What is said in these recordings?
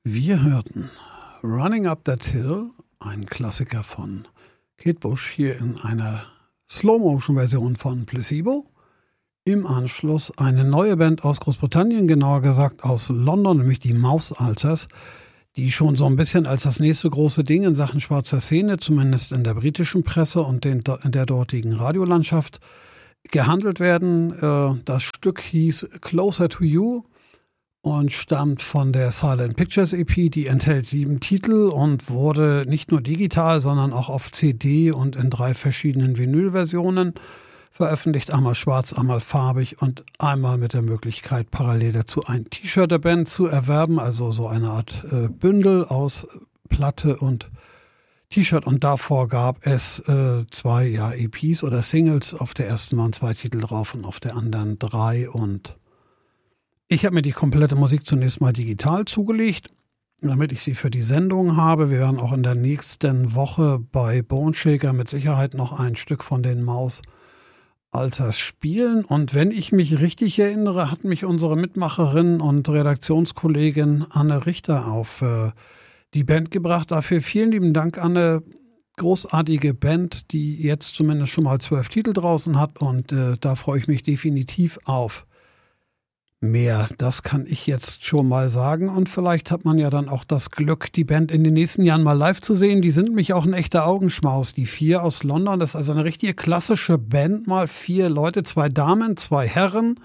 Wir hörten Running Up That Hill, ein Klassiker von Kate Bush, hier in einer Slow-Motion-Version von Placebo. Im Anschluss eine neue Band aus Großbritannien, genauer gesagt aus London, nämlich die Mouse Alters, die schon so ein bisschen als das nächste große Ding in Sachen schwarzer Szene, zumindest in der britischen Presse und in der dortigen Radiolandschaft, gehandelt werden. Das Stück hieß Closer to You und stammt von der Silent Pictures EP, die enthält 7 Titel und wurde nicht nur digital, sondern auch auf CD und in 3 verschiedenen Vinylversionen veröffentlicht, einmal schwarz, einmal farbig und einmal mit der Möglichkeit, parallel dazu ein T-Shirt der Band zu erwerben, also so eine Art Bündel aus Platte und T-Shirt. Und davor gab es 2 EPs oder Singles. Auf der ersten waren 2 Titel drauf und auf der anderen 3. Und ich habe mir die komplette Musik zunächst mal digital zugelegt, damit ich sie für die Sendung habe. Wir werden auch in der nächsten Woche bei Bone Shaker mit Sicherheit noch ein Stück von den Mouse Alters spielen. Und wenn ich mich richtig erinnere, hat mich unsere Mitmacherin und Redaktionskollegin Anne Richter auf die Band gebracht. Dafür vielen lieben Dank, Anne. Großartige Band, die jetzt zumindest schon mal 12 Titel draußen hat. Und da freue ich mich definitiv auf mehr. Das kann ich jetzt schon mal sagen. Und vielleicht hat man ja dann auch das Glück, die Band in den nächsten Jahren mal live zu sehen. Die sind nämlich auch ein echter Augenschmaus. Die 4 aus London, das ist also eine richtige klassische Band. Mal 4 Leute, 2 Damen, 2 Herren.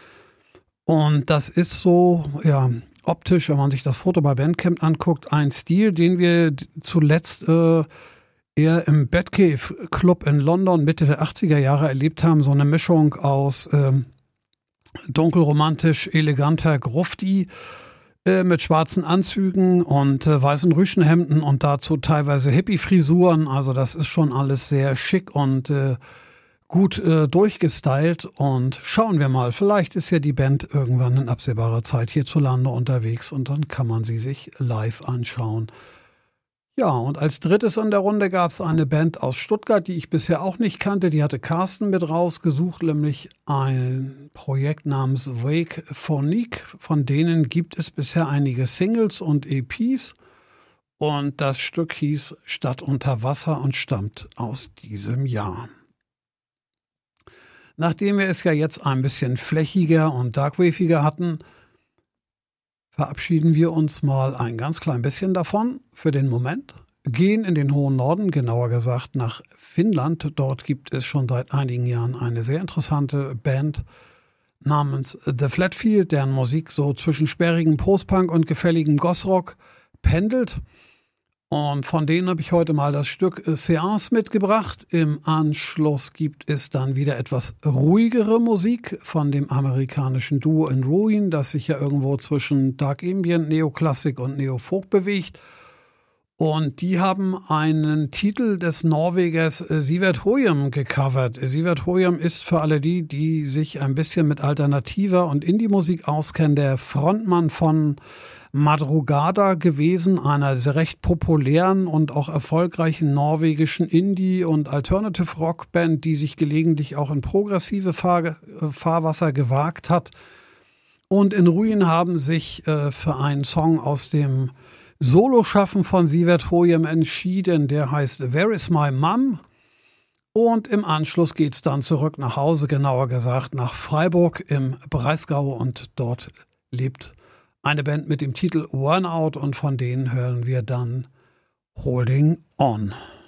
Und das ist so, ja, optisch, wenn man sich das Foto bei Bandcamp anguckt, ein Stil, den wir zuletzt eher im Batcave Club in London Mitte der 80er Jahre erlebt haben. So eine Mischung aus dunkelromantisch, eleganter Grufti mit schwarzen Anzügen und weißen Rüschenhemden und dazu teilweise Hippie-Frisuren. Also das ist schon alles sehr schick und gut durchgestylt. Und schauen wir mal, vielleicht ist ja die Band irgendwann in absehbarer Zeit hierzulande unterwegs und dann kann man sie sich live anschauen. Ja, und als drittes in der Runde gab es eine Band aus Stuttgart, die ich bisher auch nicht kannte. Die hatte Carsten mit rausgesucht, nämlich ein Projekt namens Wake Phonique. Von denen gibt es bisher einige Singles und EPs. Und das Stück hieß Stadt unter Wasser und stammt aus diesem Jahr. Nachdem wir es ja jetzt ein bisschen flächiger und darkwaviger hatten, verabschieden wir uns mal ein ganz klein bisschen davon für den Moment, gehen in den hohen Norden, genauer gesagt nach Finnland. Dort gibt es schon seit einigen Jahren eine sehr interessante Band namens The Flatfield, deren Musik so zwischen sperrigem Postpunk und gefälligem Gossrock pendelt. Und von denen habe ich heute mal das Stück Seance mitgebracht. Im Anschluss gibt es dann wieder etwas ruhigere Musik von dem amerikanischen Duo In Ruin, das sich ja irgendwo zwischen Dark Ambient, Neoklassik und Neofolk bewegt. Und die haben einen Titel des Norwegers Sivert Høyem gecovert. Sivert Høyem ist für alle die sich ein bisschen mit alternativer und Indie-Musik auskennen, der Frontmann von Madrugada gewesen, einer sehr recht populären und auch erfolgreichen norwegischen Indie- und Alternative-Rock-Band, die sich gelegentlich auch in progressive Fahrwasser gewagt hat. Und In Ruin haben sich für einen Song aus dem Soloschaffen von Sivert Høyem entschieden, der heißt Where is my mom? Und im Anschluss geht's dann zurück nach Hause, genauer gesagt nach Freiburg im Breisgau, und dort lebt eine Band mit dem Titel Burnout und von denen hören wir dann Holding On.